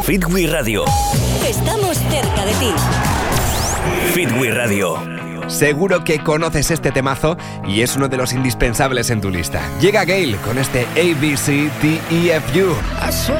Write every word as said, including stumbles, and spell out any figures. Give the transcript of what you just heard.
Fitwi Radio. Estamos cerca de ti. Fitwi Radio. Seguro que conoces este temazo y es uno de los indispensables en tu lista. Llega Gayle con este A B C D E F U.